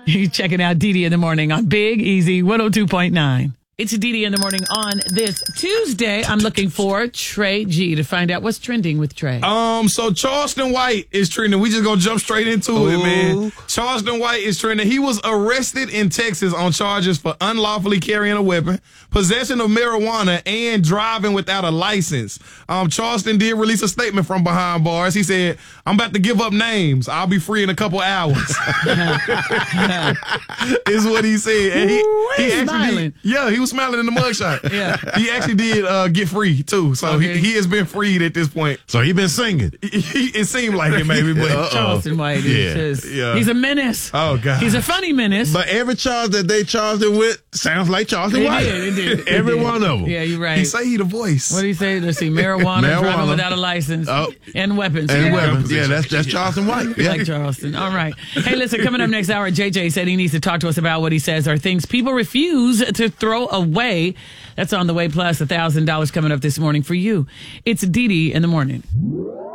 You're checking out Dee Dee in the Morning on Big Easy 102.9. It's Dee Dee in the Morning on this Tuesday. I'm looking for Trey G to find out what's trending with Trey. So Charleston White is trending. We just gonna jump straight into it, man. Charleston White is trending. He was arrested in Texas on charges for unlawfully carrying a weapon, possession of marijuana, and driving without a license. Charleston did release a statement from behind bars. He said, "I'm about to give up names. I'll be free in a couple hours." Is what he said. And he actually smiling. he was smiling in the mugshot. Yeah. He actually did get free too. So Okay. he has been freed at this point. So he been singing. It seemed like it, maybe, but Charleston White is just, Yeah. he's a menace. Oh, God. He's a funny menace. But every charge that they charged him with sounds like Charleston White. It did. Every one of them. Yeah, you're right. he say he the voice. What do you say? Let's see. Marijuana, driving without a license, and weapons. And Yeah. weapons. Yeah, that's Charleston White. Yeah. Like Charleston. All right. Hey, listen, coming up next hour, JJ said he needs to talk to us about what he says are things people refuse to throw away. That's on the way, plus $1,000 coming up this morning for you. It's Dee Dee in the Morning.